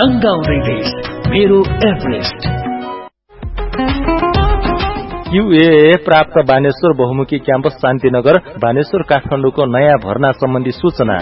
तन्गाउँदै देश मेरो Everest. QAA प्राप्त बानेश्वर बहुमुखी क्याम्पस शान्तिनगर बानेश्वर काठमाडौँको नयाँ भर्ना सम्बन्धी सूचना।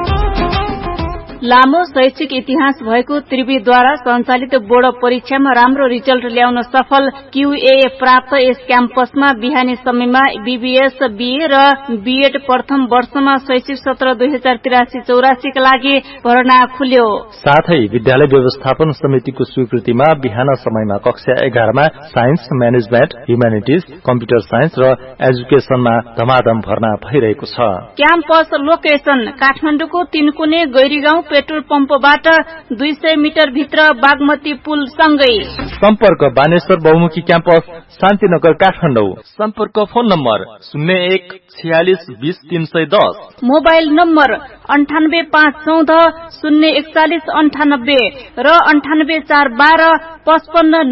लामो शैक्षिक इतिहास भएको त्रिवीद्वारा सञ्चालित बोर्ड परीक्षामा राम्रो रिजल्ट ल्याउन सफल QAA प्राप्त यस क्याम्पसमा बिहानी समयमा BBS BA र BEd प्रथम वर्षमा शैक्षिक सत्र 2083-84 का लागि भर्ना खुल्यो। साथै विद्यालय व्यवस्थापन समितिको स्वीकृतिमा बिहान समयमा कक्षा 11 मा science, management, humanities, computer science र एजुकेशनमा धमाधम भर्ना भइरहेको छ। क्याम्पस लोकेसन काठमाडौँको तीनकुने गैरीगाउँ पेट्रोल पम्पबाट 200 मिटर भित्र बागमती पुल सँगै। सम्पर्क बानेश्वर बहुमुखी क्याम्पस शान्तिनगर काठमाडौँ। सम्पर्क फोन नम्बर 01 46 20 310, मोबाइल नम्बर 98514 041 98 र 98412 55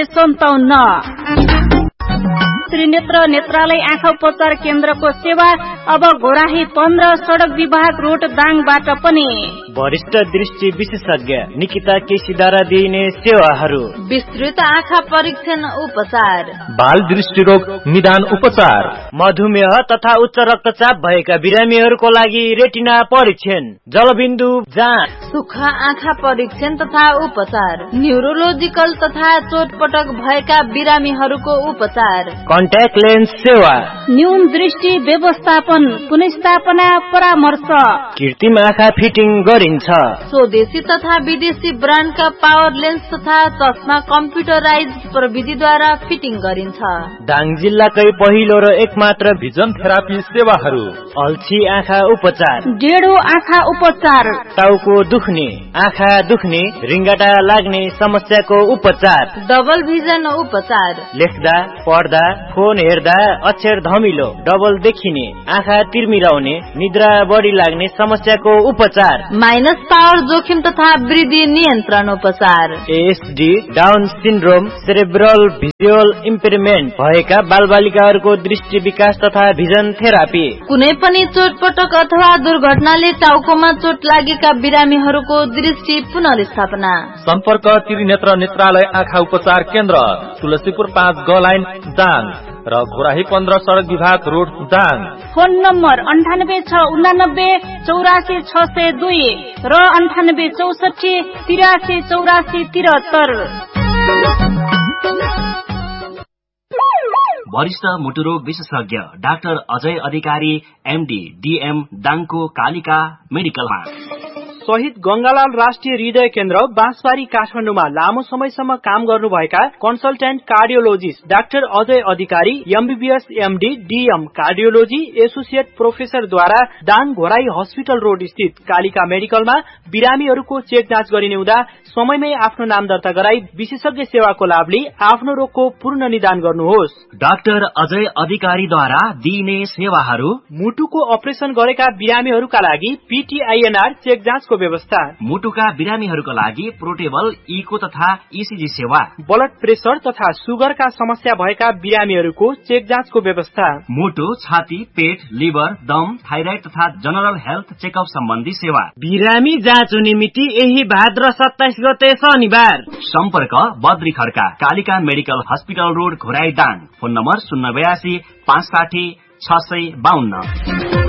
957। त्रिनेत्र नेत्रालय आँखा उपचार केन्द्रको सेवा अब घोराही 15 सड़क विभाग रोड दाङबाट पनि। वरिष्ठ दृष्टि विशेषज्ञ निकिता केसीद्वारा दिइने सेवाहरू: विस्तृत आँखा परीक्षण उपचार, बाल दृष्टिरोग निदान उपचार, मधुमेह तथा उच्च रक्तचाप भएका बिरामीहरूको लागि रेटिना परीक्षण, जलबिन्दु जाँच, सुक्खा आँखा परीक्षण तथा उपचार, न्यूरोलोजिकल तथा चोटपटक भएका बिरामीहरूको उपचार, कन्ट्याक्ट लेन्स सेवा, न्यून दृष्टि व्यवस्थापन, पुनर्स्थापना परामर्श, कृत्रिम आँखा फिटिङ गरिन्छ, स्वदेशी तथा विदेशी ब्रान्डका पावर लेन्स तथा चस्मा कम्प्युटराइज प्रविधिद्वारा फिटिङ गरिन्छ। दाङ जिल्लाकै पहिलो र एकमात्र भिजन थेरापी सेवाहरू: अल्छी आँखा उपचार, डेढो आँखा उपचार, टाउको दुख्ने, आँखा दुख्ने, रिङ्गटा लाग्ने समस्याको उपचार, डबल भिजन उपचार, लेख्दा पढ्दा फोन हेर्दा अक्षर धमिलो, डबल देखिने, आँखा तिर्मिराउने, निद्रा बढी लाग्ने समस्याको उपचार, माइनस पावर जोखिम तथा वृद्धि नियन्त्रण उपचार, ASD, down syndrome, cerebral visual इम्पेयरमेन्ट भएका बालबालिकाहरूको दृष्टि विकास तथा भिजन थेरापी, कुनै पनि चोटपटक अथवा दुर्घटनाले टाउकोमा चोट लागेका बिरामीहरूको दृष्टि पुनर्स्थापना। सम्पर्क त्रिनेत्र नेत्रालय आँखा उपचार केन्द्र, तुलसीपुर 5 ग लाइन दाङ र घोराही 15 सड़क विभाग रोड दाङ। फोन नम्बर 9869 84 602 र 9864 83 84 73। वरिष्ठ मुटुरोग विशेषज्ञ डाक्टर अजय अधिकारी MD DM दाङको कालिका मेडिकलमा। शहीद गंगालाल राष्ट्रिय हृदय केन्द्र बाँसबारी काठमाडौँमा लामो समयसम्म काम गर्नुभएका कन्सल्टेन्ट कार्डियोलोजिस्ट डाक्टर अजय अधिकारी MBBS MD DM cardiology associate प्रोफेसरद्वारा Dang Ghorahi hospital road स्थित कालिका मेडिकलमा बिरामीहरूको चेक जाँच गरिने हुँदा समयमै आफ्नो नाम दर्ता गराई विशेषज्ञ सेवाको लाभ लिई आफ्नो रोगको पूर्ण निदान गर्नुहोस्। डाक्टर अजय अधिकारीद्वारा दिइने सेवाहरू: मुटुको अपरेसन गरेका बिरामीहरूका लागि PTINR चेक जाँचको व्यवस्था, मुटुका बिरामीहरूका लागि पोर्टेबल इको तथा ECG सेवा, ब्लड प्रेसर तथा सुगरका समस्या भएका बिरामीहरूको चेक जाँचको व्यवस्था, मुटु, छाती, पेट, लिभर, दम, थाइराइड तथा जनरल हेल्थ चेकअप सम्बन्धी सेवा। बिरामी जाँच हुने मिति यही भाद्र 27 गते शनिबार। सम्पर्क Badri Khadka Kalika medical hospital road Ghorahi Dang. Phone number 082 560 652।